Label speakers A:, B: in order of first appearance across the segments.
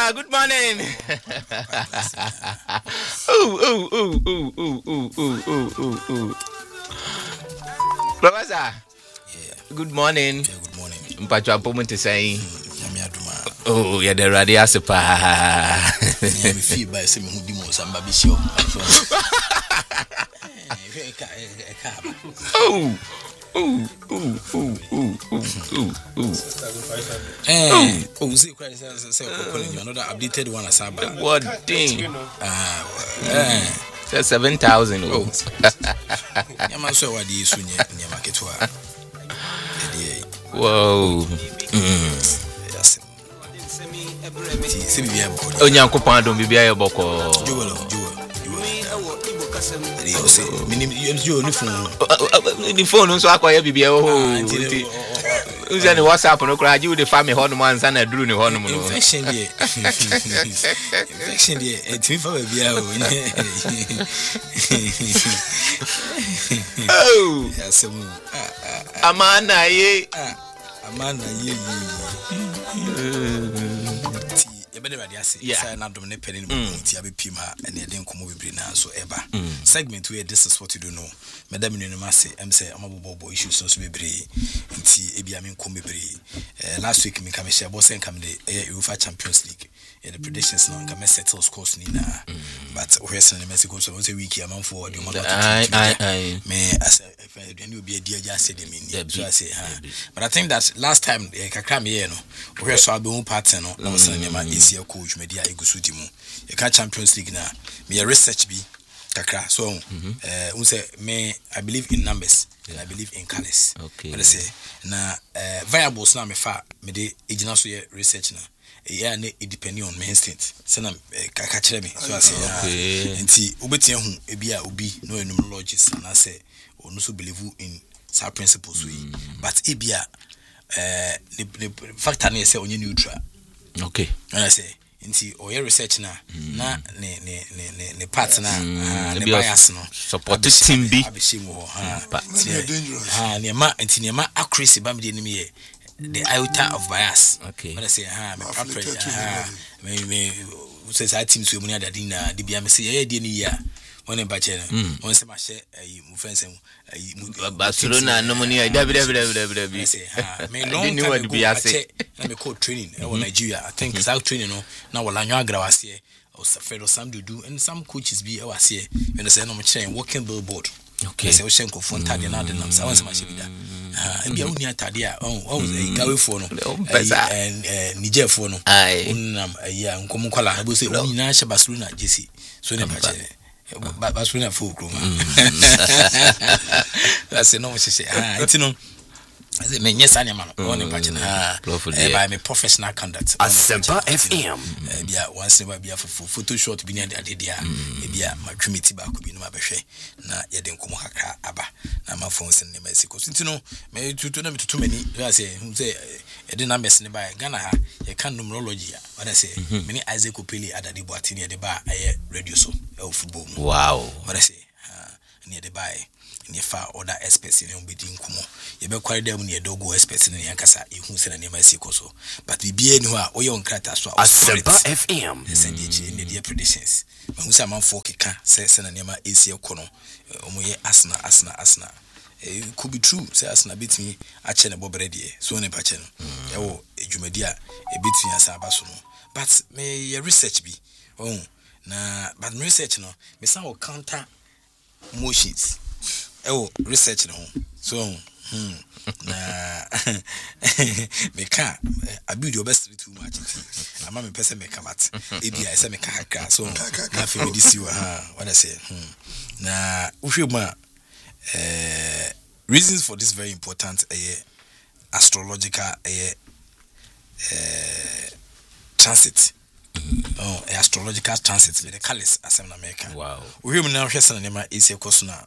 A: good morning. Professor.
B: Yeah.
A: Good morning.
B: Yeah, good morning.
A: Mpacho appointment is saying.
B: Oh,
A: yeah, the radio super.
B: Yeah, me feel by some who demo some baby show. See, quite another updated one as about
A: what thing? 7,000.
B: I'm also what you soon near market.
A: Whoa.
B: Yes.
A: Onyankopon don bibia ye boko. The phone so akoye bibia Uzani WhatsApp no kra ji the family ho no man san aduru ni ho no no.
B: Infection there. It's me for bibia
A: Oh.
B: Yes.
A: Amana ye.
B: Yeah, na dom ne peni ti abepim ha ene de nkomo bebre na so eba segment where this is what you do know madam no mase am say amabobo issues so bebre nti ebia me nkomo bebre last week me kam share boss enkam de UEFA Champions League the predictions now can settle scores ni na but we say Mexico so say week am for the mother me as any obi e dia just say dem ni so I say but I think that last time kakra me here no we so abemu pattern no na say nema esia coach media egusu di mu e ka Champions League na me research bi kakra so we say me I believe in numbers and I believe in colors.
A: Okay.
B: But I say na variables na me fa me de ejina so ye research na yeah, it depending on my instinct. Send them catch me. So I say, and see, Ubetia who ebia ubi no numerologists, and I say, or no so believe in some principles. But ebia, the fact I say on your neutral.
A: Okay.
B: And I say, and see, or your research na ne partner, ne bias no
A: support the team B.
B: Near ma and Tinema accuracy by me. The iota of bias.
A: Okay.
B: But I say, me says I team to money that in the BMC, yeah, one in Bachelor, one sem I share a friends
A: Barcelona, no money, I
B: say, me long time ago, I say, let me call training in Nigeria. I think it's out training now, while I was here, or some do, and some coaches be our here, when I say, no, I'm walking billboard.
A: Okay.
B: So Shenko Fonta de Nada, I was my ship. And be only at Tadia, Gawi for no, and Niger for no.
A: Aye,
B: young Comucola, I will say, only Nasha Basluna, Jesse. So never Basluna full crew. That's a no, she say, it's no. As a man, yes, I am on by my professional conduct.
C: Asempa FM.
B: Yeah, once in a while, be a photo shot be near the idea. Maybe my committee back could be no mabeche. Na Yadin Kumaka Abba. Now my phones in the Mexico. Since you know, maybe too many. I say, who say, I didn't understand by Ghana. You can't numerology. What I say, many Isaac Opeli at the Boatini at the bar. I radio so football.
A: Wow.
B: What I say, near the bar. Near far other experts in Umbidin Kumo. You be quite them near Dogo experts in Yankasa, you who send a name as Sikoso. But we be anywhere, or young Kratas,
C: Asempa FM.
B: Send in the dear predictions. But who's a man for Kika, says send a name as ACL Kono, Omoye Asna. It could be true, say Asna beat me at Chena Bob Ready, so in a patchen. Oh, a Jumedia, a bit me as Abasono. But may your research be? Oh, nah, but research no, me some counter motions. Oh, research no. So, me can't. I build your best too much. I'm a person make a mat. Maybe I say me can't. So, nothing with this you. What I say. Now, Ushuma. Reasons for this very important astrological transit. Oh, astrological transit with the colors as an American.
A: Wow.
B: We will now hear name is a cosna.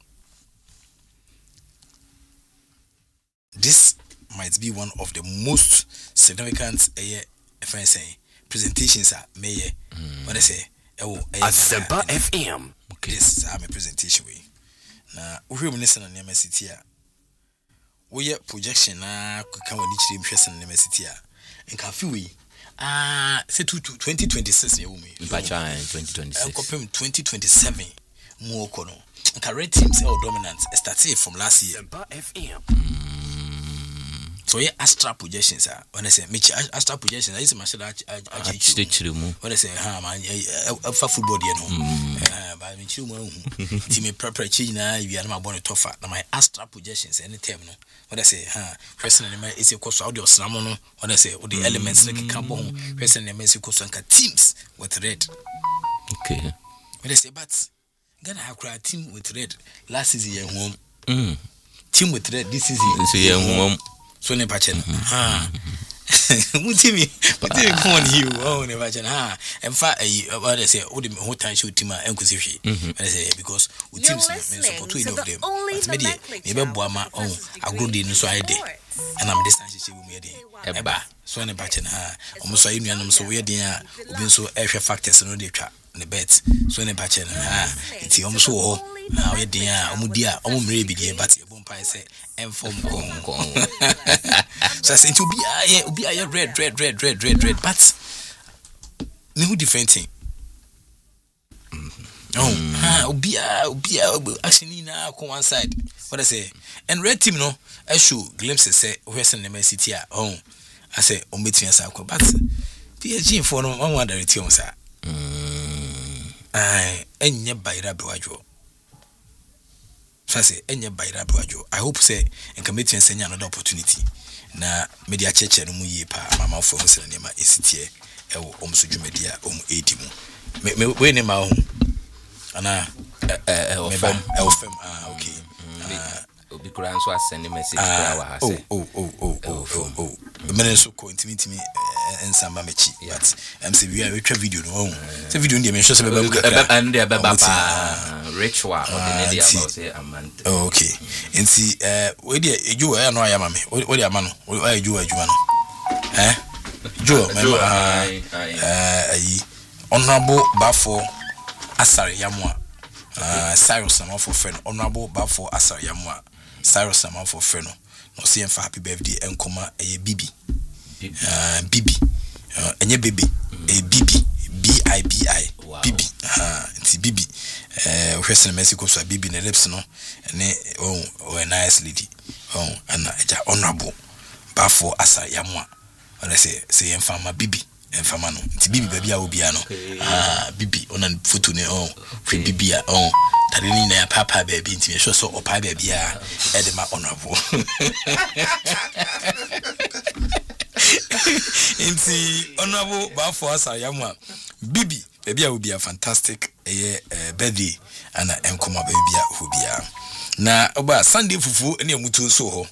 B: This might be one of the most significant if I say presentations are may what I say
C: Asempa FM.
B: Okay, this is my presentation way. Now we will listen on the city. We projection na can we need to impress on the city. And cafe we say 2026 ye wumi.
A: Mpacha 2026.
B: Enkopem 2027 mu okono. Nka red teams are dominant started from last year.
C: Asempa FM.
B: So yeah, Astra projections are when I say Mitch Astra projections is my
A: Achichirimu.
B: when I say man for football you know by me team prepare na we are my bonnet tougher na my Astra projections any term no when I say person name is equals audio snamo no when I say the elements like cambo person name is equals teams with red.
A: Okay.
B: When I say but Ghana have a team with red last season home. Team with red this season
A: home.
B: So ne pache mutimi come on you ne pache emfa what they say all the whole time show team enkosi hwe I say because we teams me support two of them but me dey me be boama on agrodi no so ide and am distance she we dey eba so ne pache omo so anuanom so we dey a obi so ehwe factors no dey twa ne bet so ne pache nti omo so ho na we dey a omo di a omo mre bi dey but I say inform so I say to be a red but me who different thing be actually na come one side what I say and red team no I show glimpses say where's in the city I say on between us but PSG for no one wonder it sir enye bayra bewajo say enye bayra bewajo I hope say en committee ensenya another opportunity na media cheche no mu yi pa mama for hustle nema esitie ewo omso dwumedia edimu me we ne ma ho ana ofem okay
A: obi kura nso asend message kura wa ha say
B: menen so ko intimi ensamba mechi but say we are twa video no say video ndi me show say beba
A: and dey beba pa ritual or the media about say amount
B: okay nti we dey eju e no ayama me we dey ama no we eju adwuma no jo me ayi honorable Bafo Asare Yamwa Cyrus Amafo friend honorable Bafo Asare Yamwa Cyrus Amafo friend no say for happy birthday enkoma bibi bibi enye baby bibi bibi bibi nti bibi hwesen Mexico so bibi ne lips no ne a nice lady ana eja honorable Bafo Asare Yamwa wala say enfama bibi enfama no nti bibi baby a obia no bibi ona photo ne hwe bibi a tare ni na papa baby nti hwe so opa baby a e de ma honorable nti honorable Bafo Asare Yamwa bibi baby a obia fantastic birthday ana enkoma baby a obia na oba Sunday fufu ne amutu so ho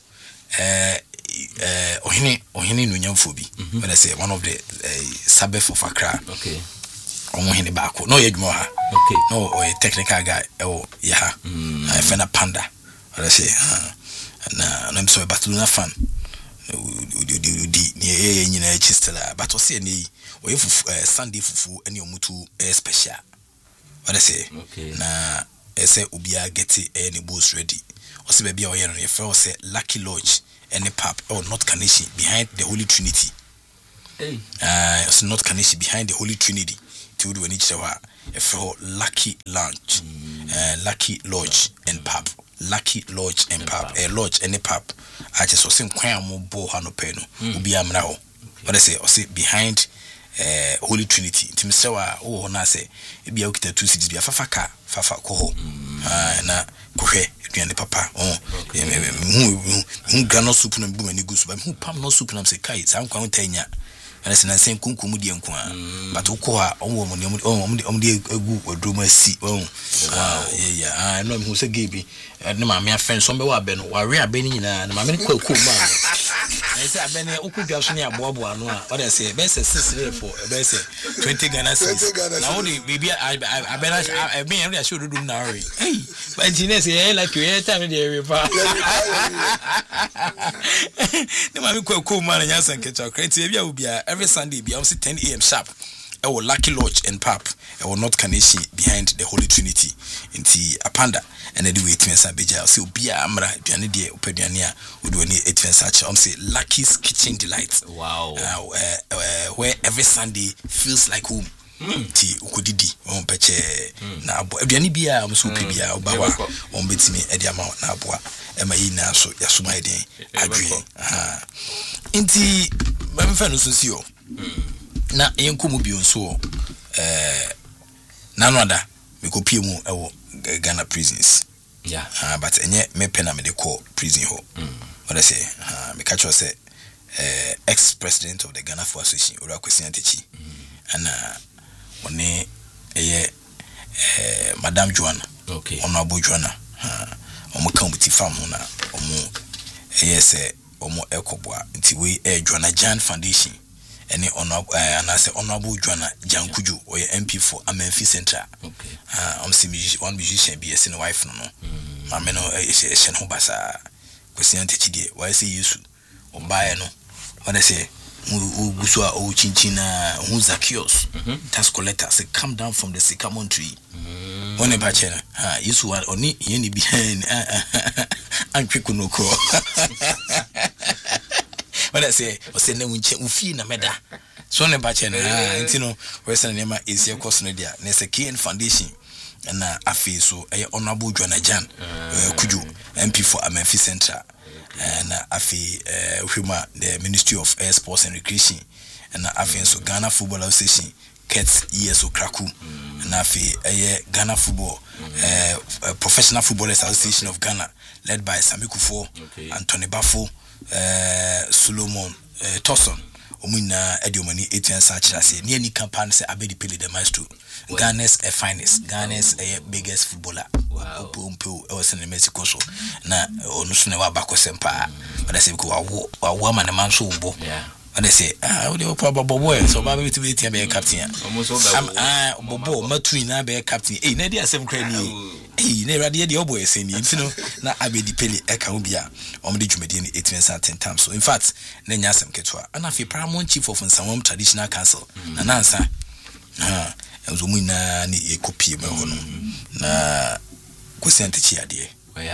B: ohini no nyamfo bi when I say one of the suburb of Accra
A: okay
B: ohini baako no yedmo ha
A: okay
B: no technical guy yeah I fena panda when I say na I'm so Barcelona fan ni nyina chistela but o say ni o Sunday fufu ene omutu special when I say
A: okay
B: na say obia get any boss ready o say baby o yer no refer say Lucky Lodge any pub or North Kanishi behind the Holy Trinity. It's North Kanishi behind the Holy Trinity. To do any chawa for Lucky Lodge, Lucky Lodge and pub, Lucky Lodge and pub, a lodge any pub. I just was saying quite more bo hano peno. Ubi amnao. What I say, or say behind Holy Trinity. Timsawa na say it be okay 2 cities be a fafa koho. Na kohe the papa gano soup no bu mani gusu ba hu pam no soup na say kai san kwa ntanya ana se na sen kunkumu die nko a but ukoha omo de egu odroma si yeah no hu se gebi na ma me afen so be wa be no wa we abeni nyina na ma me kwa ku ma na say abeni ukudwa so ne aboabo ano a what I say be say 6 for be say 20 Ghana cedis na wo de bibi abena me every show do na worry hey but engineer say like you time dey repa na ma me kwa ku ma na nyansa nkecha create bia every Sunday be 10 AM sharp ɛwɔ Lucky Lodge and Pub ɛwɔ North Carnation behind the Holy Trinity nti apanda ɛna de wait mensa beja say obi a amra aduane de opaduane a wodo ni etwensa che say Lucky's Kitchen Delight.
A: Wow.
B: Where every Sunday feels like home. Ti ukodidi on peche na abo aduane bia am so bia obawa on betimi e dia ma na aboa e ma yi na so yasoma e den adwe nti memfa no so si o na yenkomu bi onso na no ada me kopie mu e wo Ghana prisons but enye me pena me de call prison ho what I say me catch you say ex president of the Ghana Football Association Ora Kwesi Antechi ana one Madam Joanna Honorable Joanna omo kan buti fam ho na omo say omo ekoboa nti we Joanna Jan Foundation any Honorable Joanna Jankuju or MP for Amenfi Central. One musician be a wife no. Mameno Shen Hobasa. Question Techidi. Why say you or buy no? What I say, Gusua O Chinchina, who's a kiosk, tax collector, say come down from the sycamore tree. One a bachelor, you saw only any behind and Kikunoko. What I say, or say no ufi na meda. So ne bache na ntino western nema is your course no dia. Na Secure Foundation na afi so Honorable Joanna Jan Kuju MP for Amenfi Central na afi huma the Ministry of Sports and Recreation na afi so Ghana Football Association Kets ESO Kraku na afi Ghana Football Professional Footballers Association of Ghana led by Sami Kufo, Anthony Bafo, Solomon Tosson omuna ediomani 18 sachirase ne ani campaign say Abedi Pele the maestro Ghana's finest Ghana's biggest footballer opompo e was in Mexico so na onu so ne wa bakosempa but I say ko wa man man so bo and they say we dey bobo so ba be to be captain bobo matu na be captain na dey asem kra ni na rade dey obo ese ni ntino na Abedi Pele e ka obia omde dwumade ni 10 times so in fact na nya asem ketwa ana fi paramount chief of Nsamwam Traditional Council na nansa enzo mu na ni ekopie me ho no na Kwesi Antechi ade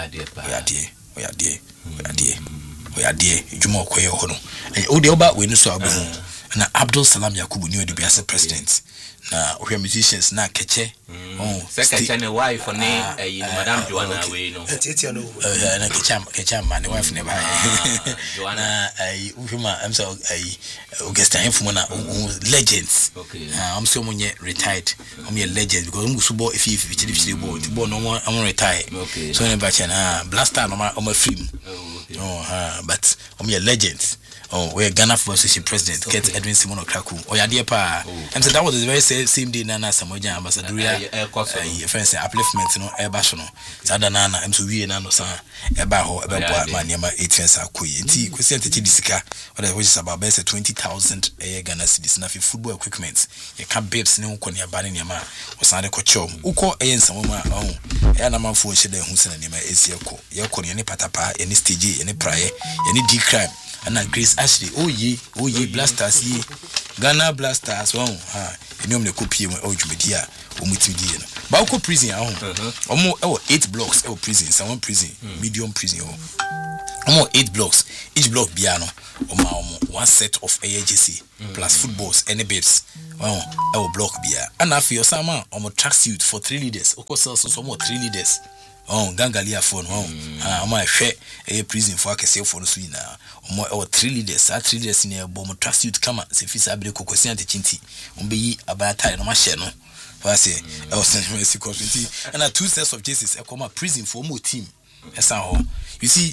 B: oyade juma okoye ho no ode oba we no so abu na Abdul Salam Yakubu ni odibiase president na we musicians na keche
A: secretary ne wife ne Madam Joanna we no
B: na kecha man ne wife ne ba Joanna uhuma am so Augusta Henfumo na legends am so munye retired am ye legends because am subo if bichiri bo no am retire so ne ba chena blaster no ma film but ye legends we Ghana Football Association president Kate Edwin Simon Kraku oyade pa and so that was the very same day Nana Samoja ambassador friends upliftment no eba so no sada nana am so wie na no sa eba ho eba bo maniema 18 sa koyi nti Kwesi Antechi disika what is about 20,000 Ghana cedis na football equipment ye ka babes ne nko ne aba ne niema osande ko chom uko Nsamwam na manfo nhede hu sene niema esieko ye ko ne patapa ye ne stage ye ne praye ye ne D crime and Grace Ashley oh ye Blasters ye Ghana Blasters eniom ne kopie mu odwumedi a omutidi no ba uko prison omo 8 blocks prison someone prison medium prison omo 8 blocks each block bia no omo one set of AJC plus footballs any babes block bia and afi osama omo track suit for 3 leaders oko sell so omo 3 leaders gangalia phone omo hwe prison for akese for no so ina omo 3 leaders 3 leaders ne bo mo track suit kama se fisa abre Kwesi Antechi nti ombe yi abata no ma hye no I say I was in Mexico and 2 sets of jerseys a prison for more team. You see,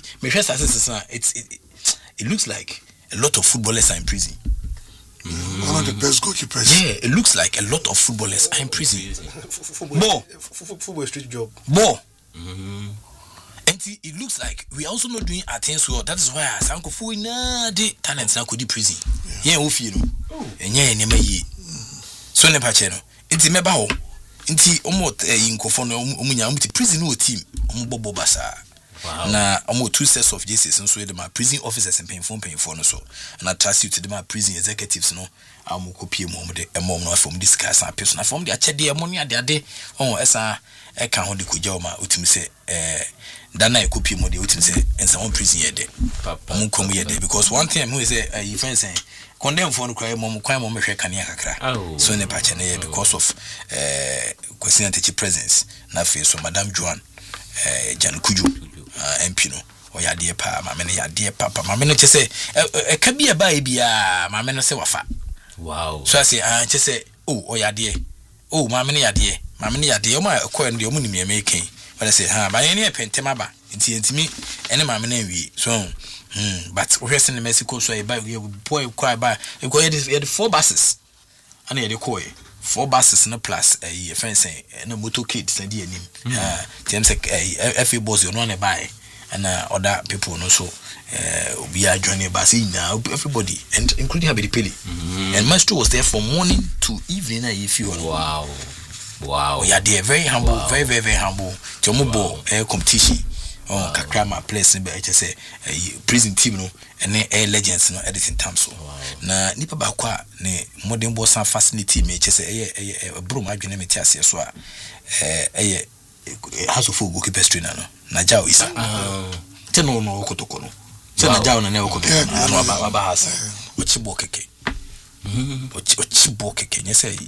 B: it looks like a lot of footballers are in prison.
D: One of the best goalkeepers.
B: Yeah, it looks like a lot of footballers are in prison.
D: Football street job.
B: And it looks like we are also not doing our things well. That is why Sanko Fuina de talents now could be prison. Yeah, and yeah, so never channel. Inti meba ho inti omo inkofo no omunya omuti prison no team omo bobo basa na almost 2 sets of jerseys nso de my prison officers and paying for no so na trust you to my prison executives no am copy mo de emom no from discuss and person from the achede money ade esa e kan ho de kogya ma utimi se dana e copy mo de utimi se ensa one prison ye de mo kom ye de because one thing who say you friend say condemn for no cry mom kwan mom hwe kania kakra so ne pache na because of question anti presence na face so madam Joan Jan Kuju MP no oyade pa ma me ne yade papa ma me no che say e ka bia ba e bia ma me no se wafa
A: wow
B: so I say che say oyade ma me ne yade o ma ko en de o mu ni me ken but I say ba ne pentema ba ntimi ene ma me na wi so but we in Mexico so e buy boy cry by e go had 4 buses and e dey call 4 buses no plus e friend say no motorcade say dey anim them say FA boss you no na buy and other people no so we are joining bus now everybody and including Abedi Pele and Maestro was there from morning to evening if you
A: wow
B: yeah they are very humble very very humble jomobo competition kakra ma place be say prison team no and legends no editing time so na nipa ba kwa ne modern boss and facility me say bro ma dwene me tiase so a house of goalkeeper trainer no na jao isa te no okotoko no se na jao na ne okotoko no ba hasa ochibo keke ochibo keke nye say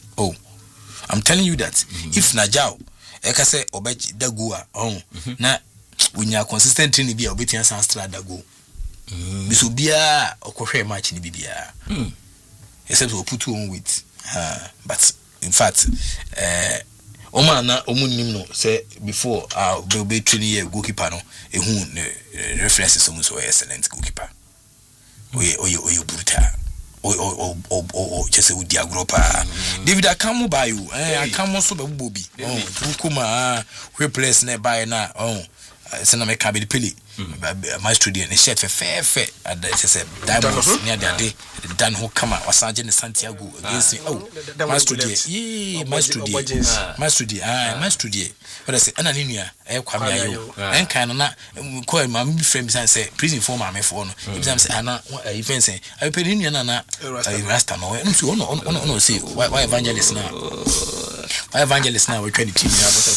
B: I'm telling you that if na jao e ka say obechi dagua na unya consistent ni bia obetia san strada go biso bia okohwe match ni bibia except we put on with but in fact oma na omunim no say before be training year goalkeeper no ehun references so excellent goalkeeper oye brutal just with Diagropa David Akamu by you Akamu so be bobi kuma we place nearby na send me Abedi Pele my studio and shirt fair and say diamonds near the day dan who come out was Sergeant Santiago against my studio my studio but I say ana ninia kwame ayo en kan na ko ma me frame say prison for ma me for no if say ana even say I pay ninia na rasta no no say why evangelist now we try the team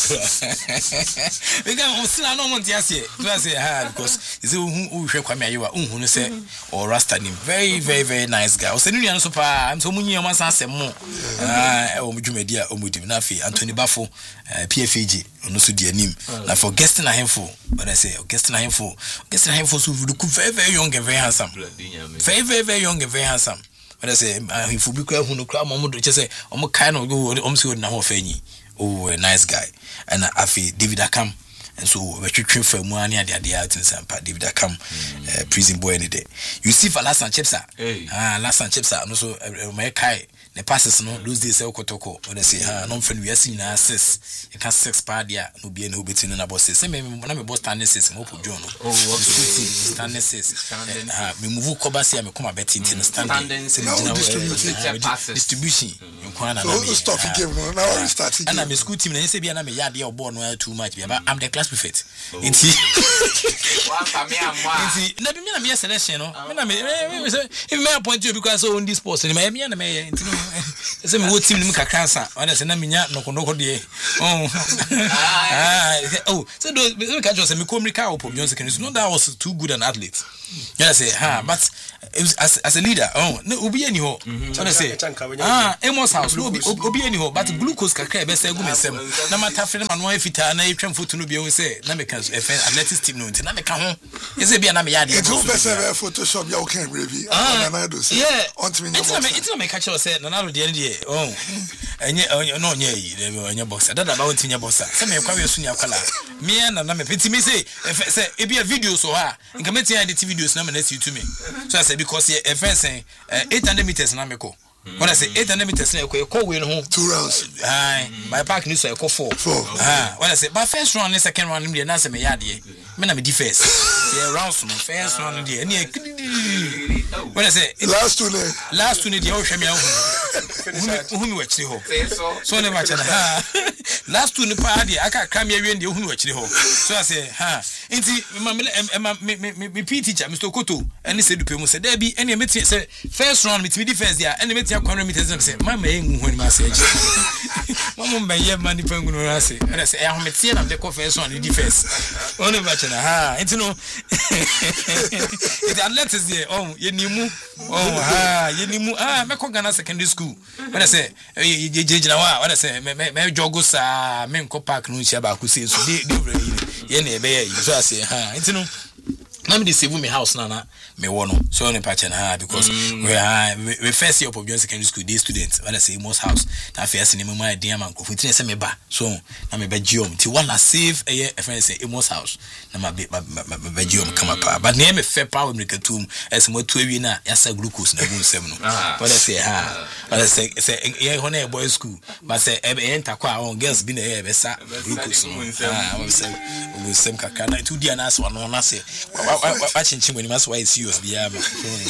B: we can still no want to say because you say who hwe kwame ayo hu no say or rasta nim very very very nice guy o say ninia no so pa am so munyi am san asem mo o mudwumadi a o mudim na fi Anthony Bafo PFAG no so di anim na for guesting a handful but I say guesting a handful so look very very young and very handsome very very very young and very handsome but I say if you be cry hu no cry mo do say o kind of go so na ho fanyi a nice guy and afi David Akam and so we treat for mu ani ade sampa David Akam prison boy any day you see for last and chipsa last and chipsa no so my kai the passes no lose this okotoko when they say no friend we are seeing na 6 you can 6 pa dia no be no between na boss say me na me boss standing 6 mo pojo no standing 6 me move cover say me come bet into standing distribution you na
D: so stop game now we start
B: and na me school team na say bia na me yard e ball no too much bia I'm the class prefect inti one family amwa na bi me na me selection no me na me if me appoint you because on this post me na me inti say me what team nim kakransa wona say na menya nokondoko de so do me catch us me communicate with Pobion Secondary no that was too good an athlete say but as a leader no obi ani ho so say Amos house no obi ani ho but glucose kakra be say gu mesem na matafre na no afita na etwam photo no bi o say na me kan athletics team no na me ka ho say bia na me yade
D: it will be Photoshop ya o can review na do say
B: it's me catch us say na no de enye no nye yi enye boxer dada ba wonti nye boxer say me kwa we su nya kwala me na me peti me say e be a video so ha nka meti edit videos na me na see to me so I say because e fence say 800 meters na me ko when I say 800 meters na e ko we no
D: 2 rounds
B: my park ni so e ko 4 when I say but first round and second round me na say me yade me na me defense say rounds no first one dey any when I say
D: last two ne
B: dey o hwe me hu me wachiri ho so ne ma chana ha last two ne pa dey aka kra me awie dey hu me wachiri ho so I say ha nti me PT teacher Mr. Koto any say dupe mu say there be any meeting say first round meet me defense there any meeting akwanro meet say mama engu ho ni ma say mama mbaye ma ni pangu no say and say I meet na dey go first one defense only match na ha nti no it athletics there yenimu yenimu me ko Ghana secondary school when I say jejina wa when I say me jogo sa me nko park no nchia ba ku say so dey ye na ebe ye so I say nti no na me dey save me house na me wono so on patch na because we first year of Johnson secondary school day students when I say most house na first ni me my dear man ko fitin say me ba so na me ba giom ti one na save a friend say most house na ma be giom come up but na me fair power me katum as mo to awi na ya sa glucose na gun sem no but I say but I say ye ho na boy school but say e enter kwa on girls bi na e be sa glucose no I say we sem kaka na tu dia na so no na say wa chinchin when mas why serious bia ma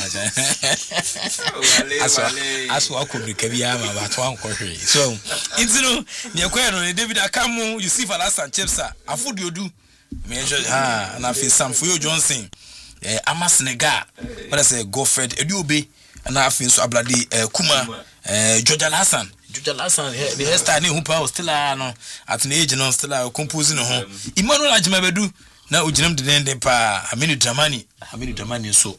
B: aso akobrika bia ma ba to ankohwe so intino ne kwa no David Akamu Yusuf Alasan Chepsa afodiodu me na fi Samfuyo Johnson Ama Senegal what I say Godfred Eduobe na fi so Ablade Kuma George Hassan the hairstyle ne hupa still no at the age no still composing no ho Emmanuel Ajimabedu na ujinam de pa Aminu Dramani so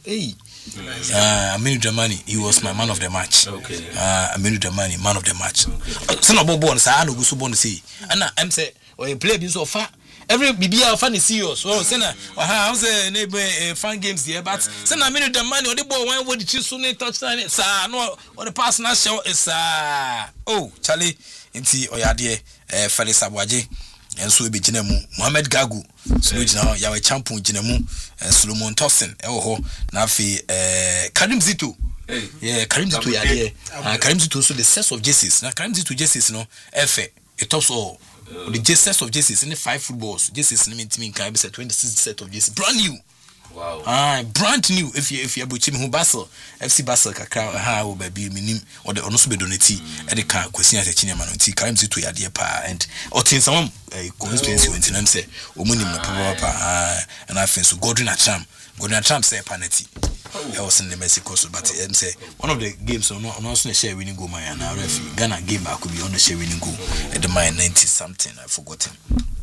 B: Aminu Dramani he was my man of the match Aminu Dramani man of the match so no bobo say no go so bon say na am say o play bi so fa every bibia fa ne serious so say na am say na fan games there but say na Aminu Dramani o de ball one wo di chi so ne touchdown sa no o the pass na show is Charlie nti oyade Felix Abwaje enso be gina mu Mohamed Gagu so gina ya we champion gina mu Solomon Tosin ho na afi Karim Zito Karim Zito ya de Karim Zito so the sense of justice na Karim Zito justice no efe it tops all the justice of justice in the 5 footballs justice no mean can be 26 set of justice brand new. Wow. Brand new if you about him who Basel FC Basel kakra o baby minim or the ono so be donate e dey kan kwesi atachine man nti Karim Zito ya de pa and otin some constituency went in say omunim na papa and I think so Gordon Acham say penalty I was in the Mexico so but say one of the games no also share winning goal man na referee Ghana game back could be on the share winning goal at the 90 something I forgot him.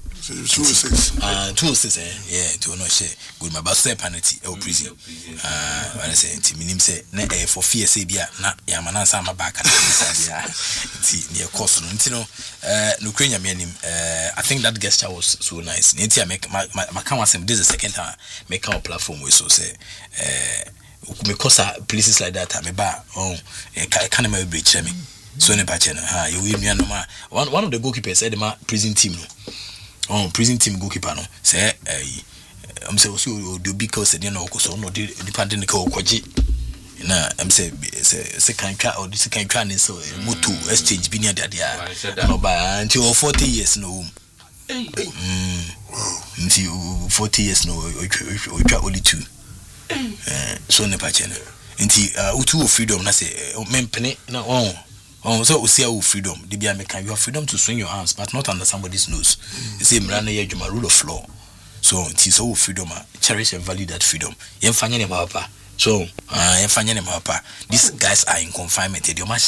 D: 206
B: yeah to no share good my best penalty or prison when I say minim say na for fear say bia na ya manansa ma back na bia nti near cost no nti no Ukraine me I think that gesture was so nice nti I make my can this is the second time make our platform we so say because places like that me ba can me breach me so ne patch na you we no ma one of the goalkeepers said the prison team no prison team goalkeeper no say am say also do because they no so no depending ko kwaji na am say can try or this can try so moto exchange bi near there no ba until 40 years no until 40 years no only 2 so ne pa chene until utu freedom na say mempene na so we see our freedom. The be American, you have freedom to swing your arms, but not under somebody's nose. You see, Mrana Yejuma rule of law. So it is all freedom. Cherish and value that freedom. So these guys are in confinement.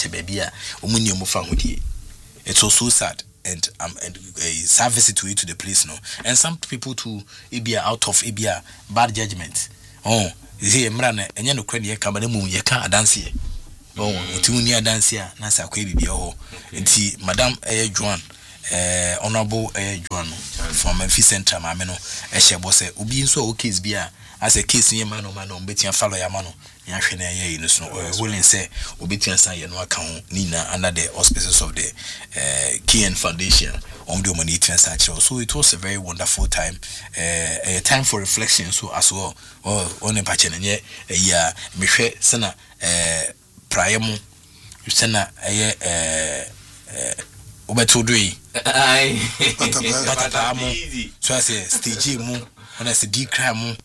B: It's so sad and service to it to the place no. And some people too be out of bad judgment. You see, Mrana and you know credit Cameroon, you can't dance here. Utunia dance here, Nasa Quabi ho. Nti Madam Juan, Honorable Juan from Memphis Central, Mameno, Eshebose, Ubi so case beer as a case near Mano, betting follow Yamano, Yashina, in the snow, willing say, Obitian Say no account, Nina, under the auspices of the Kian Foundation on the money transaction. So it was a very wonderful time, a time for reflection. So as well, on a patch and yeah, Michelle Sena. Priamo Sena Ubetudui Patatamu so I say stage mu when I say D crime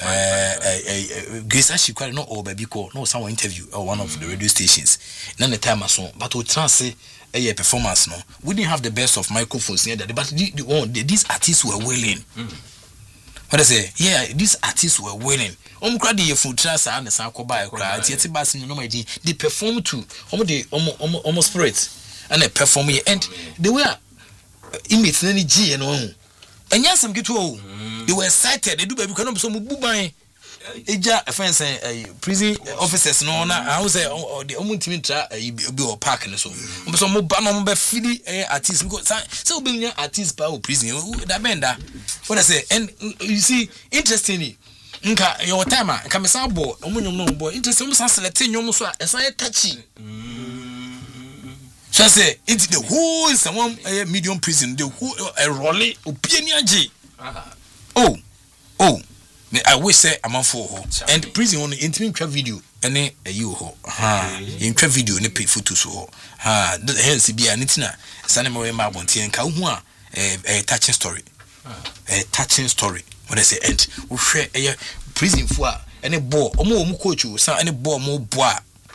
B: Grace actually quite not all baby call no someone interview or one of the radio stations none the time so but we trans a performance no we didn't have the best of microphones near that but these artists were willing what I say these artists were willing crowd the food trans and the sanko by crowd yet bass no my they perform to almost spirit and they perform and they were image any G and on and yes some get they were excited they do baby can so bubai eja offense prison officers no na I was say the omuntimi tra be or park and so mo ba no be fili artist because so be artist pa o prison that benda what I say and you see interestingly nka your time nka me san bo omunyom no bo interesting mo san select nyom so esan touchy so I say it's the whole someone medium prison the whole rolly opinion I wish say I'm for and prison on intimate video any you ho in video ni pay photos ho hence be anitina sane mo ma bonti enka hu a touching story what I say and we share a prison for any ball omo coach o san any ball mo boa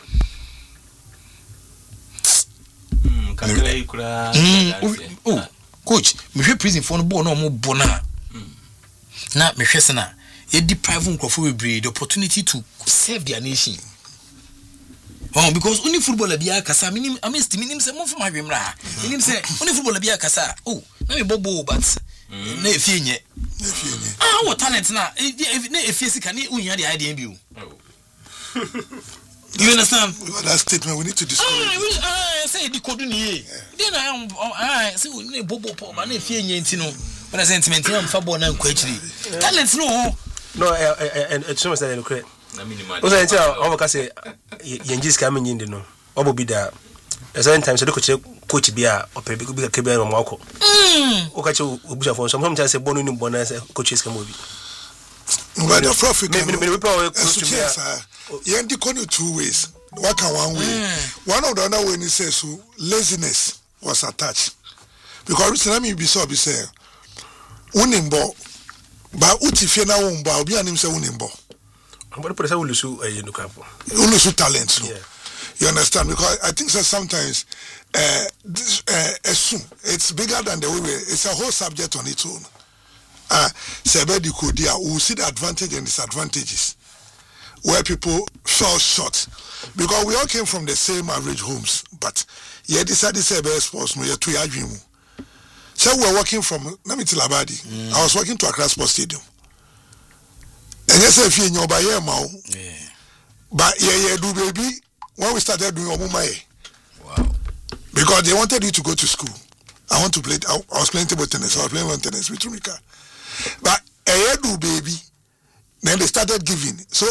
B: coach me hwe prison for no ball no mo bona na me hwe sana you deprive the opportunity to serve their nation. Because only footballer be a kasa minim say mo for my remra. Minim say only footballer be a kasa. Oh, na me bobo but na efie what talent na efie sika ni unya the idea bi. You understand?
D: That statement we need to discuss.
B: I say the code ni. Then I say we bobo po ma na efie nya ntino. When I sentiment am fa ball na nkwachiri. Talent no. No,
E: and it's almost like okay. Also, I tell over say Yenjis coming in the no. Obo be there. Sometimes I look at coach be a or maybe be a cable on Marco. Okay, Ubuja for sometimes I say Bonu in Bonas coaches can move.
D: But the profit maybe you can go 2 ways. What can one way? One of the other way he says so laziness was attached. Because let me be so be say unimbo ba utifie na womba obi anim se unimbo.
E: But put ulusu no campo.
D: Ulusu talent no. You understand? Because I think that sometimes this it's bigger than the way it's a whole subject on its own. Sebedi Kodia, we will see the advantage and disadvantages where people fell short because we all came from the same average homes, but yeah, decided to say best sports no, you're too arguing. So we were working from Namitilabadi. I was working to Accra Sports Stadium. And yes, if you know by year now, but yeah, do baby, when we started doing Omumae. Wow. Because they wanted you to go to school. I want to play, I was playing table tennis, I was playing lawn tennis with Rumika. But do baby, then they started giving. So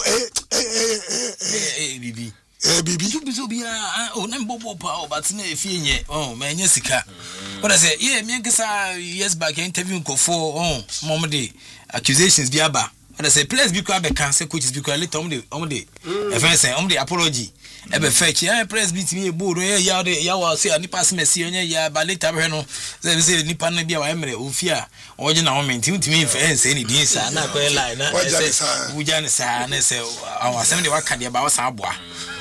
D: baby. You be
B: bobo power, but man, Jessica. What I say, yeah, me years back, interview for mom day accusations, Biaba. What I say, players be crab cancer, coaches be quite little on the the apology. Ever fetch, press beat me a board, yawa say, and pass me, see, but later, they say, Nipan be our emery, Ufia, or you know, maintain to me fence any days, and not quite line. We just say, our 70 what can you about Sabwa?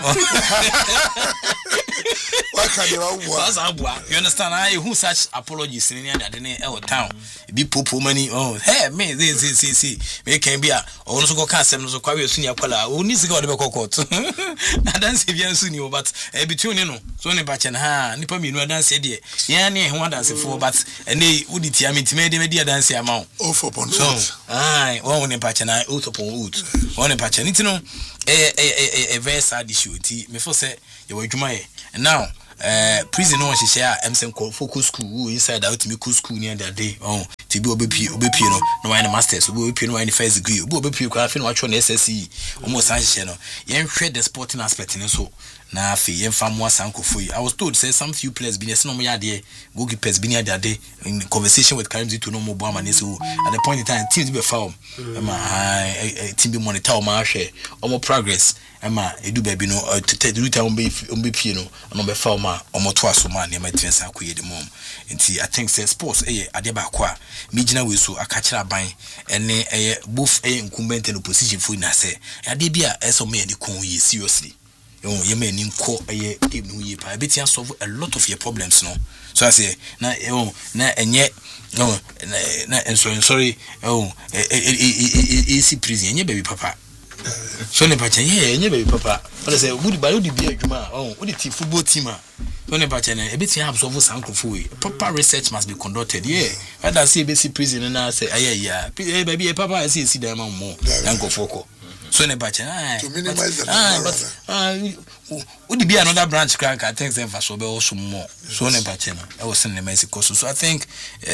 D: What can you
B: understand? I who such apologies in the town be popo money. Oh, hey, me, this, me can be a also go cast them so quite senior color who needs to go to the court. I don't see you soon, but between you know, so any batch and ha, Nipami, no dance idea. Yeah, one dance for, but and they would it mean to make the dance amount.
D: Oh, for Ponzo.
B: So, I one in patch and I out upon wood. One in patch and it's no a very sad issue. Me for say you were Jumae. And now, prison no she share MSM focus school inside out me school near that day. Oh, to be obepi no one masters, obepi no one first degree, obepi kwa fin watch on SSC almost anxious no. Yen hwɛ the sporting aspect in so. na fe yemfa mo asankofo yi. I was told say some few players be no mo yade goalkeepers be near that day in conversation with Karim to no mo bo amane so at the point in time teams be foul team be monitor o share o progress ema edu baby no to do time be pie no no be foul ma o mo to aso ma na ma tiensa akoye de mom nti I think say sports ade ba ko a me gina we so aka kira ban ene both incumbent and opposition for na say ade bia eso me ade kon yi seriously you may need call a team no ye pa bit solve a lot of your problems no so I say na and yet no and sorry easy prison nye baby papa so ne pacha nye baby papa what I say would be adwuma would the football team so ne pacha na e bit have solve sankofo we proper research must be conducted whether say basic prison na say baby papa say see them more sankofo so ne bache
D: to minimize the
B: but would be another branch crack I think them for so be also more so ne bache na I was in the Mexico so I think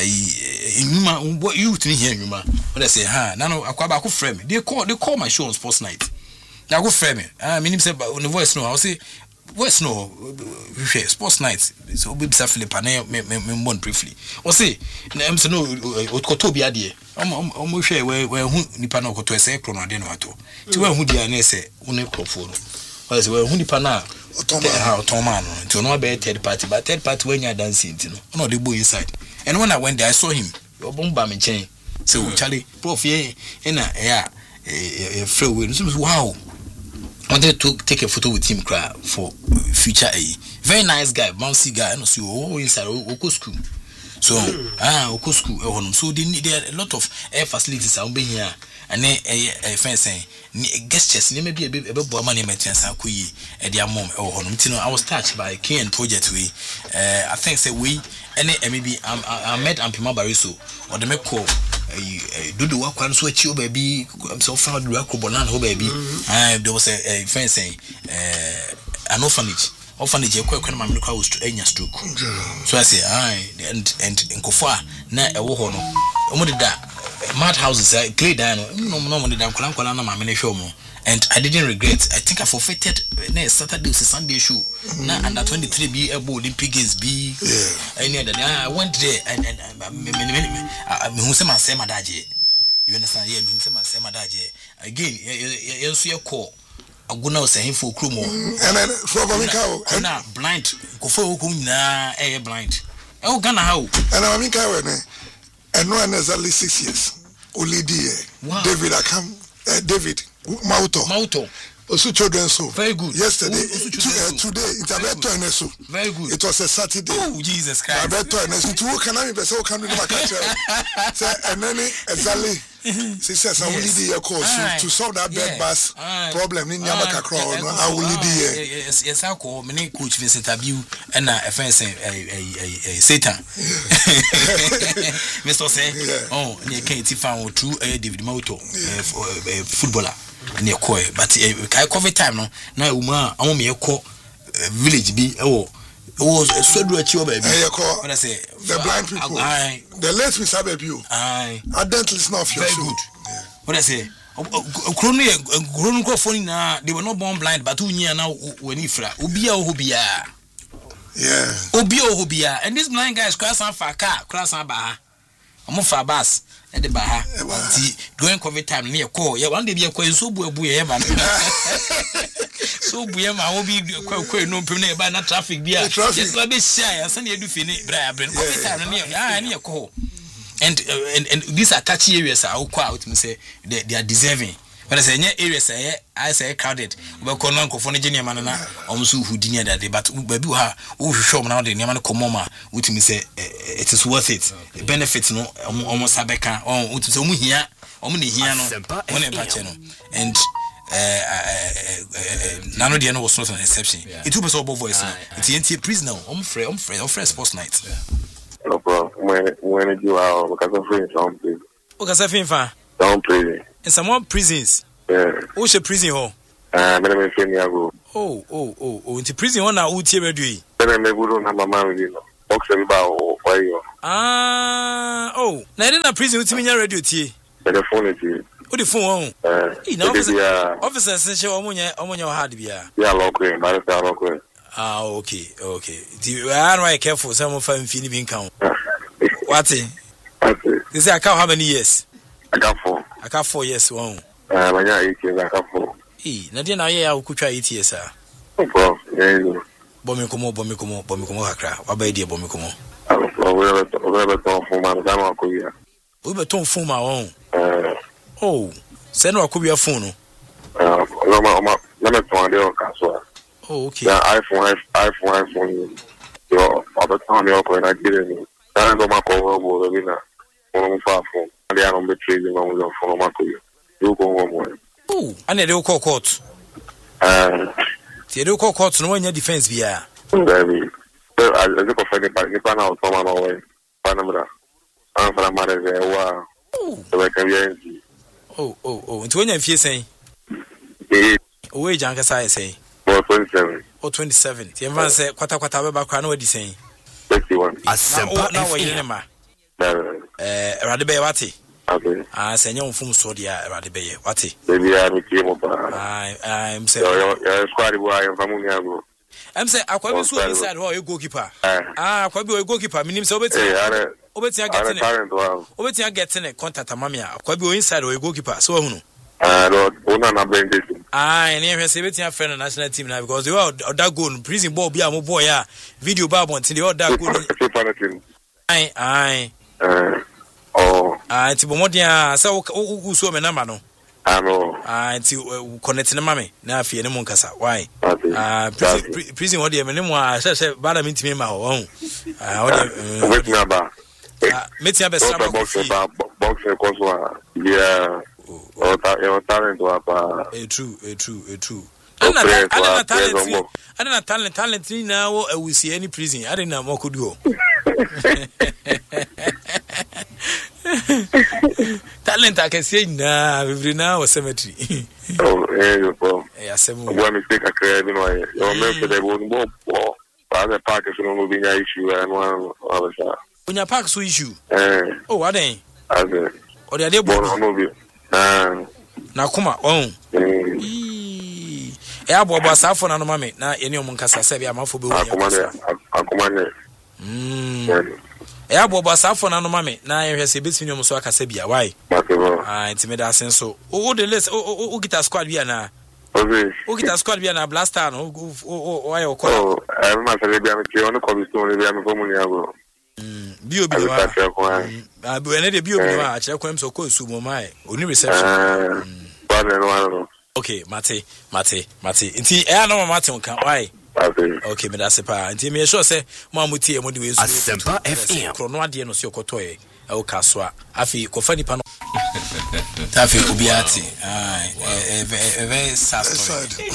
B: Nyuma what you to hear Nyuma what I say no akwaba ko frame they call my show on Sports Night na go frame me say on the voice no I say voice no Sports Night so be Philip and me born briefly o say na em say no okoto bi ade omo hwe we hu nipa na okoto ese kro no ade no ato ti we hu dia na ese one crofo no o say we hu nipa na otoma no ti no be third party but third party when you dancing ti no dey go inside and when I went there I saw him obomba me chen say Charlie prof na free we so wow wanted to take a photo with him for future very nice guy bouncy guy and so inside Oko school so Oko school so they need a lot of air facilities are be here and a fence guests maybe a bit about money maintenance akuyi e dia mom I was touched by KN project we I think say we maybe I met Ampima Bariso or the make call do the work one so chill baby I'm so found the work ho baby there was a friend saying an orphanage ekwa na mamle kwa was to enya stroke so I say and nkofa na ewo ho no omo de da mad houses clay down no de da kwala na mamle hwe omo and I didn't regret. I think I forfeited next Saturday Sunday show. Now under 23 be able Olympic Games be any other. I went there and who say my same adaje. You understand? Yeah, who say my same adaje. Again, you see a call. I'm gonna say him for crew more.
D: And then for Mamika,
B: now blind. Go for na blind. Oh, Ghana how? And
D: Mamika, and no exactly 6 years. Only David, I come. David Mauto. Also children so.
B: Very good.
D: Yesterday, today, it's Alberto and so.
B: Very good.
D: It was a Saturday.
B: Oh, Jesus Christ.
D: Alberto and so. Two can I be so can do my catcher. And then exactly. She says I will lead the course to solve that bed bus problem in Yamaka crowd. I will lead the
B: yes, I call many coach Vincent Abiu and a fence a Satan. Mr. Say, oh, you can't find true David Moto footballer. And your coy, but I cover time no. Now, I want me a call village be was a so do a chill baby. What I say,
D: the blind people, the less we sabe you. I don't listen off your
B: good. What I say, grown phone now, they were not born blind, but 2 years now when you fra Ubia.
D: Yeah,
B: Ubia, and this blind guy is cross on for car, cross on bar. I'm for bus. At the bar, going COVID time near call. Yeah, one day be a quay so boo man. So Buyama will be quite no permanent by not traffic. Dear, just like this shy, and Sunday do finish, Brian, near call. And these are touchy areas are all quiet, me say they are deserving. When I say near areas, I say crowded. But Conanco for Nigeria Manana, almost who didn't that day, but baby, who show now the Yaman Comoma, which me say it is worth it. The benefits no almost Sabeka, or which is only here, only here, no, and none of the was not an exception. It was all voice. It's NT prisoner, I'm free Sports Night.
F: No problem. When you are, because of free, don't please.
B: Because I think,
F: don't please.
B: In some prisons.
F: Yeah.
B: Who's a prison hall?
F: I'm a friend.
B: Oh, into prison on our UT ready.
F: Then I may go on my mind, you know. Box about why you.
B: Oh, now in a prison with me radio tea.
F: Telephone it.
B: Odi phone on. Officer say omunye hard bia.
F: Yeah, local, but it's local.
B: Ah, okay. You are right careful some of them feel being count. What? They say I count how many years?
F: I got 4.
B: I got 4 years one.
F: My 8 years I got 4.
B: Nadia na ye I could try 8 years sir.
F: Well, yeah.
B: Bomikomo hakra. Waba dia bomikomo.
F: We have a ton for my dama Korea.
B: We be ton phone my own. Oh, send no Korea phone.
F: Let me find the castle.
B: Oh, okay.
F: The iPhone. Your other time you're going to get it. I don't know over the winner. One far phone. They are on the trading on the phone. You go home.
B: Oh, and they do call court. They do call court no one your defense via.
F: Baby. I look for the pan out from my way. Panama. I'm from my mother. Wow.
B: Oh, into when you're saying. Away, Jankasa say.
F: 27.
B: Oh, 27. The advance say, Quata background, what is saying?
F: 61.
B: Now, what you know, Radibe Wati.
F: Okay.
B: I say, young from Sodia, Radibe Wati.
F: Maybe I came up.
B: I'm saying,
F: you're squad boy from Munyago.
B: I'm saying, I quite so inside who you goalkeeper. Quite be a goalkeeper, meaning so better. Obetia getting a contact mamia. Quite be inside or a goalkeeper, so who? And here has a friend of national team now because you are that good prison ball be a boy, video bab until the other good. Aye. Tibomodia, so who saw me number.
F: I know.
B: To connect the mammy. Now, fear no moncasa. Why? Prison, what do you mean? I said, but I mean to me, my own.
F: Wait, number.
B: Meet your best
F: boxing, yeah. Talent true.
B: I don't talent now. I will see any prison. I didn't know what could go. Talent I can say now every now cemetery. Yes, one mistake I create. You remember they won't go. Other parkers don't be an issue and one other side. When your parks issue. Oh, are they? Or they are born. Na kuma on bobo asafo na no mame na eni omunkasa se bia mafo be
F: akumane
B: bobo asafo na no mame na yehwese betini omso akasa bia why intimida senso o the list o guitar squad bia na o guitar squad bia na blaster no why o call
F: ma se bia me ti on ko bi sto bia me fomu ni ago
B: bio wa ene de bio wa a kire kwam so ko su mo mai oni reception okay mate nti no mate nka why okay me da se pa nti me sure say mo amuti e mo de we su
C: Asempa FM
B: krono ade no se okotoye e o kasoa afi ko fa nipa no tafi obiati very sad story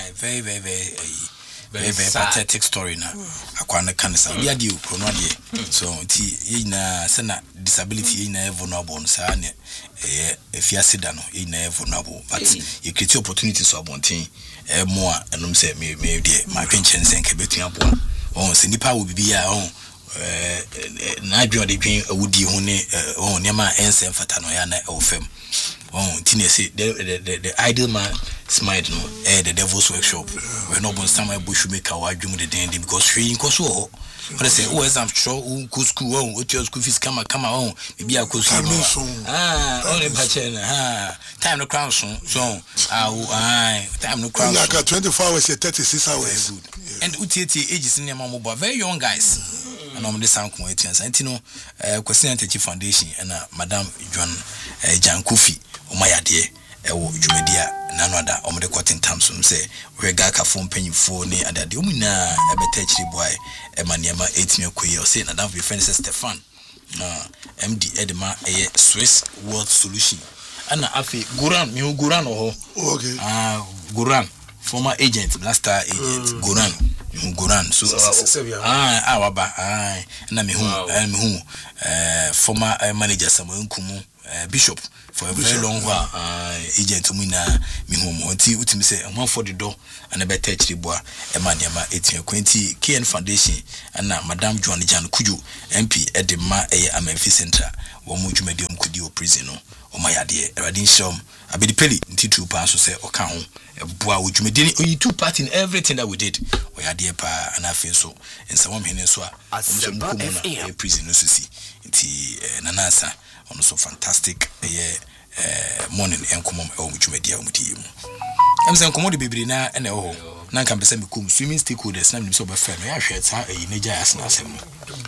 B: very pathetic story na akwana kanisa bia di ukrono ade so nti yina se na disability yina vulnerable no sa ne efiase da no yina vulnerable but you create opportunities so abontin mo a enom se me de ma twenchen sen ke betua bo on se nipa wo bibia on na adwo de dwen awudi ho ne on nema ense mfata no ya na ofem on tine say the ideal man smite no the devil's workshop we no bon some bush maker wa adwum de den because she nkoso ho what say oh exam show go school on what your school fees come on bibi akoso only pachena time no crown so time no crown
D: like 24 hours 36 hours
B: good and utieti ages in my mobile very young guys and on the sound come no question anti foundation and madam John Jankofi omayade ewo dwumadia nanoada omde cotton tamsum say we ga ka phone panyifo ne adade omuna ebeta chiri boy emaniema etime koyi o say na dan be friend Stefan MD Edema Swiss World Solution ana afi Guran ho
D: okay
B: Guran former agent blaster agent Guran so waba na me hu former manager Samuel Nkumu bishop for a very long while agent muna me home until utimi say one for the door and a better boa e maniama 1820 KN Foundation and Madam Joan Jan Kuju MP Edema Amemfi Central wo mu dwumadi omkudi o prison no o mayade radin shom abedi peli ntitu pa so say oka ho boa wo dwumadi ni oyi two part in everything that we did o yade pa and afi so nsa wo mhene so a prison no so si nti nanasa ono so fantastic morning enkomom e o dwumadi a omudi mu emse enkomo de bibiri na ene ho na nka mpese mekum swimming stakeholders na nimso be fe no ya hwe ta eyi ne gya asena asem no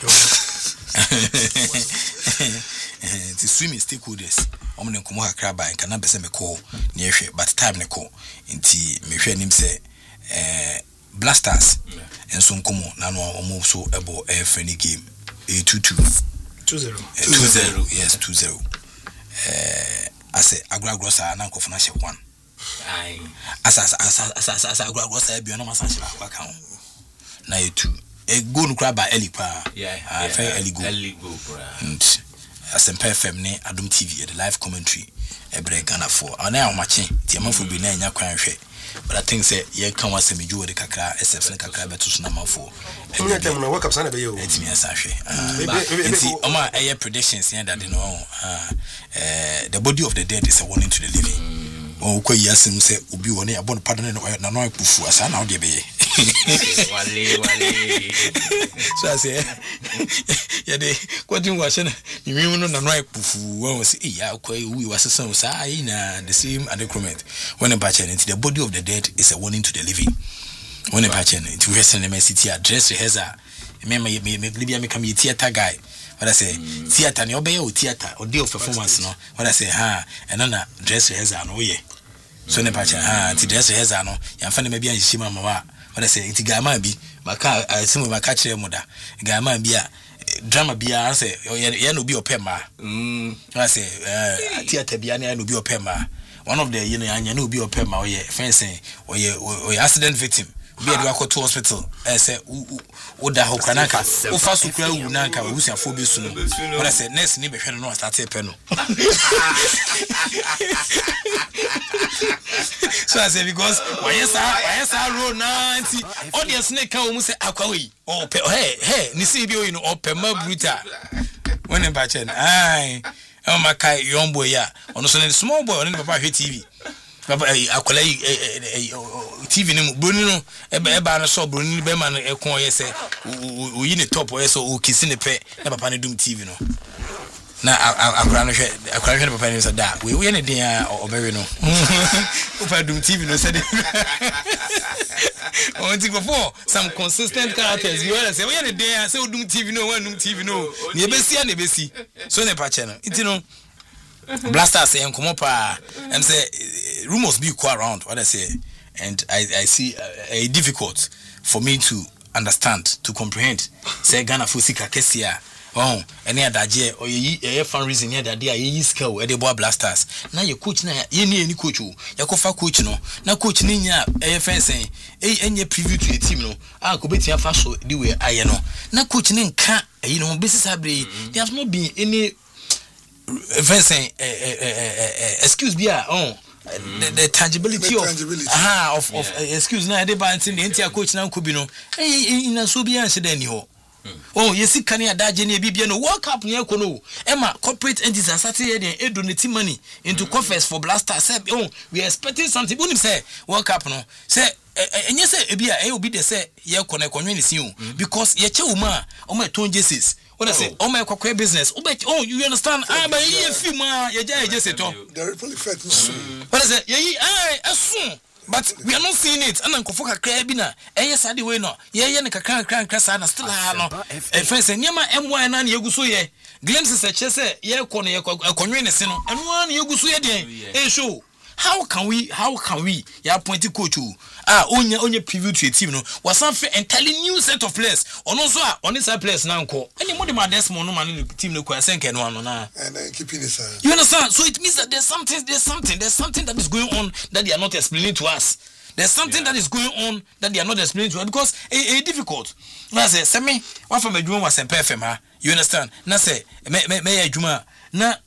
B: the swimming stakeholders omne nkomo hakra ba nka na mpese meko na ehwe but time ne ko nti mehwe nim se blasters enso nkomo na no omo so ebo friendly game 2-0 yes 2-0 ase agrosa na nkofo na hye 1 asa agrosa bi no masanche la kwa kan na yetu e go no kra ba elipa fair eligo Asempa FM ne Adom TV the live commentary ebre Ghana for ana amache ti amafo bi na nya kwan hwe but I think say ye kan wasemeju de kakra SF ne kakra beto so na amafo
E: enya tem na workup sana be yo
B: etimi asa hwe enti oma eye predictions here that no the body of the dead is a warning to the living ko yasem say obi woni abon pardon na no akufu asa na ode be
A: wale
B: so I say yeah de kwodin wa shena nwimu no na no akufu won say ya kwa wi wasesan sa ayi na the same adequate when a patient into the body of the dead is a warning to the living when a patient into western city address rehearsal me libya me come theater guy what I say theater ni obey o theater or day of performance no what I say and na dress rehearsal no ye so ne patient ti dress rehearsal no ya fa ne ma bia nhima ma wa what I say ti gama bi maka asimu maka kire mu da gama bi a drama bia say ye no bi opema what I say theater bia na no bi opema one of the anya no bi opema o ye fencing o ye accident victim be ade akọ to hospital say oda ho kranaka o fa so kra wu nanka wusiafo be su no what I say nurse ni be hwe no start e pe no so I say because why yes road 90 audience ne kan o mu say akwawe o pe hey ni see bi o you know o pe ma brutal when in bachen ai o makai young boy ya ono so ne small boy ono ne papa hwe TV papa akola TV ni broni no eba na so broni be ma no ekon ye se o yi ne top ye so o kisi ne pe na papa ne dum TV no na akora no hwe papa ne so da we ne den obewe no papa dum TV no se de on ti go for some consistent characters you want to say we ne den say o dum TV no wan dum TV no ne ebesi so ne pa che no iti no blasters say enkomo pa em say rumors be quite around what I say and I see difficult for me to understand to comprehend say Ghana for sika kesia any adaje or ye fan reason here that they ye skill e dey boy blasters na ye coach na ye ni coach o ye ko fa coach no na coach ni nya e fensen enye preview to the team no ko beti afa so the way aye no na coach ni nka e no business abre there has not been any fensen excuse me the tangibility of excuse na dey ba ntin the entire coach na nko bi no na so bi an se dan ni ho yesi kan ya daje na bibia no world cup ne ekono ema corporate entities asate here dey donate money into coffers for blasters say we are expecting something unim say world cup no say enye say ebia obi de say ye kona ekonwe ne si because ye che uma o ma ton jesus what I say o ma ekokwe business you understand but ye film ye just to
D: the really fact
B: what I say ye asun but we are not seeing it and nkofo kakra bi na eye sade we no ye ne kakra sa na still ha no fence nyama M1 na yeguso ye glimpses e che say ye ko no ye konwe ne se no eno na yeguso ye den show how can we ya appoint coach onye preview to a team no was something entirely new set of players ono so on this players na nko any more the desmo no man team no kwa senke no ano na
D: and keeping this
B: you understand so it means that there's something that is going on that they are not explaining to us. There's something that is going on that they are not explaining to us because it's difficult. I say me one from a juma was a FM you understand na say me juma na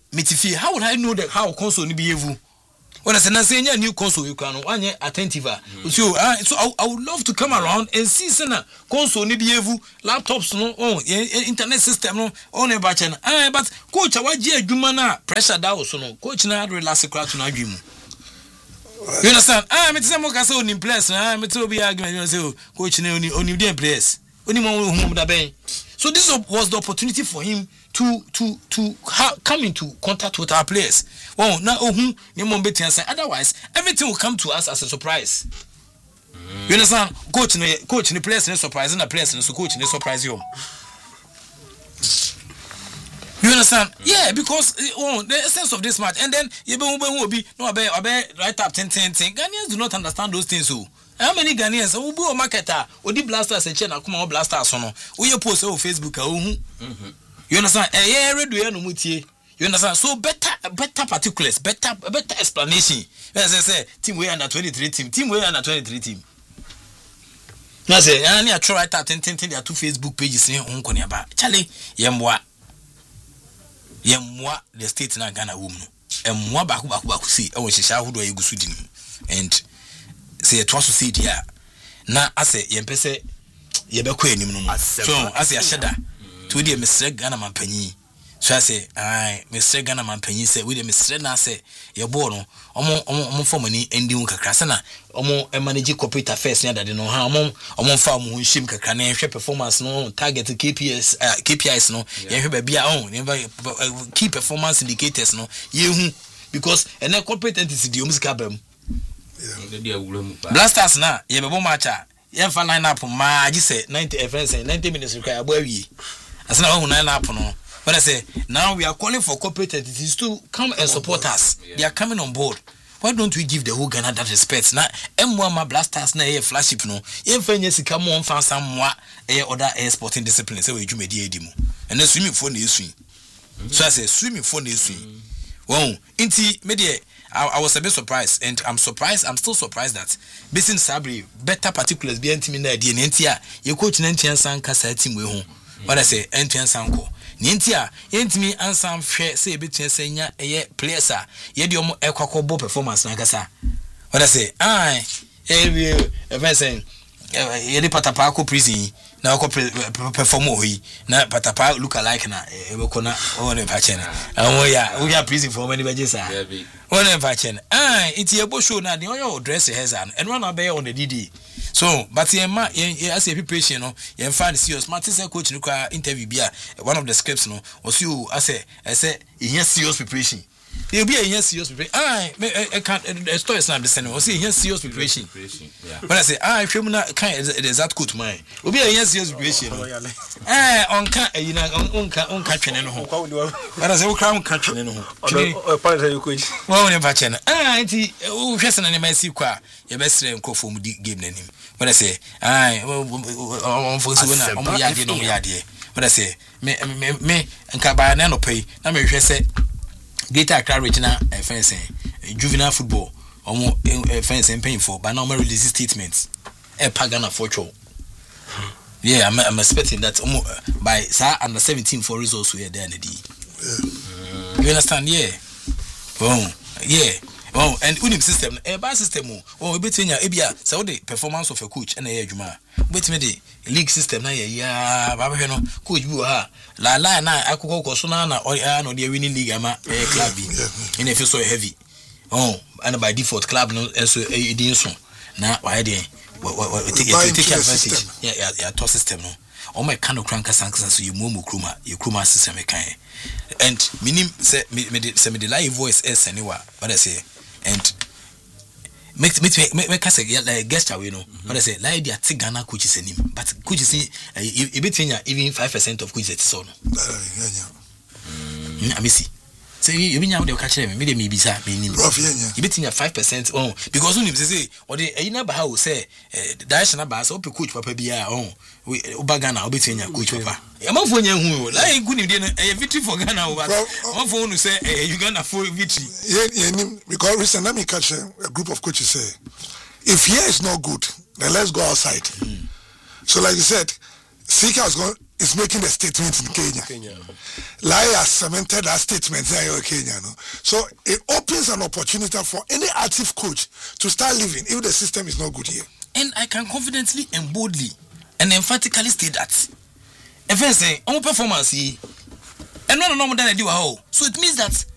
B: metifi how would I know that how console ni behave when I say na say new console you can one attentive so I would love to come around and see sana console ni behave laptops no internet system no on e ba che na but coach awaje adwuma na pressure da wo so no coach na relax crowd na adwemu. You understand? Me say mo ka say oni place na me tell be argument you say coach na oni dey place oni mo hu da ben. So this was the opportunity for him to come into contact with our players. Well, now otherwise everything will come to us as a surprise. You understand? Coach the players no surprise and the players so coach no surprise you. You understand? Yeah, because the essence of this match, and then you will be right up 10. Ghanaians do not understand those things. So how many Ghanaians who be a marketer or the blasters and chena come on blasters on we post on Facebook. You understand? You understand? So better particulars, better explanation. As I say, team we under 23 team we under 23 team. I say, I try right up 10 there are 2 Facebook pages in Unkoniaba. Charlie, Yemwa the state na Ghana woman. And mwa baku see, I was a shahu do you go sudin. And say it was to see here. Na I say, Yempese Yebekwe Nimu. So I say, Ashada, to the Mr. Ghana Mampany. So I say, Mr. Ghana Mampany say, with the Mr. Na say, Yabono, Omo for money and Dunka Crasana, Omo a manager corporate affairs near that you know how Omo farm who shim Kakane, performance no target KPIs no, you be our own, key performance indicators no, you because and then corporate entity the Umskabem. Blasters na, ye be matcha, ye fan line up ma, just say 90 minutes require boy. As now 9 up no. But I say, now we are calling for corporate entities to come and support us. They are coming on board. Why don't we give the whole Ghana that respect? Now, M1 blasters na a flagship no. If you come on find some more other sporting disciplines, so you may do and then swimming for the swing. So I say, swimming for the swing. Well, inti media. I was a bit surprised, and I'm still surprised that Basin Sabri better particulars be anti in the DNT. You coach Nantian Sanka team we home. What I say, Antian Sanko. Nintia, yentimi ansam hwe say betwen senya eye players a ye de omo ekwakobo performance na kasa. What I say, say ye de patapa ko prison na ko perform oyi na patapa look alike na e ko na o ne pa chen. We are prison for many badges ah. O ne pa chen. It ye bo show na de o dress hezan and one abey on the DD. So, but as a preparation, no, you find serious. Martin coach no interview be one of the scripts no. Was you I say he serious preparation. There will be a serious preparation. I can't. The story is not the same. Was he serious preparation? Yeah. But I say criminal kind is that good mine. Will be a serious preparation. On country no. But I say we crown country no.
E: Part of you coach.
B: Well, never chen. Auntie, just an enemy see qua. Your best friend call for game name. When I say, on for yadi. When I say, me, and Cabana no pay. I may say, Greater Accra Regional Offense, juvenile football, or more offense and painful, but normal release statements. A Pagana for show. Yeah, I'm expecting that by under 17 for results we are there in the D. You understand? Yeah. Boom. Yeah. Oh, and unim system, a bad system. Oh, between your ABA, so the performance of a coach and a juma. Wait me the league system, yeah, Babano, coach you are la na, I could go Sonana or the winning league, ama a club in a so heavy. Oh, and by default, club no, and so a dinson. Now, why they take advantage? Yeah, toss system. No, oh, my kind of cranker sanctions, so you move Kruma, your Kruma system, and minim say me the live voice is anywhere, but I say. And make us a guest away, no. But I say, like the Tigana coaches in him, but could you see even 5% of coaches so no. I miss it. Say you mean they'll catch them, maybe bizarre meaning. You betting 5% on because when you say, or the never how say, Dashana Bass, open coach Papa Bia on Bagana, between your coach Papa. A month when you like good a victory for Ghana, one phone to say, you gonna full victory.
D: Because recently, let me catch a group of coaches say, if here is not good, then let's go outside. So, like you said, Sika has gone. is making a statement in Kenya. Lai has cemented that statement there in Kenya. No? So it opens an opportunity for any active coach to start living if the system is not good here.
B: And I can confidently and boldly and emphatically state that. If I say, I'm performance, and no more than I do. So it means that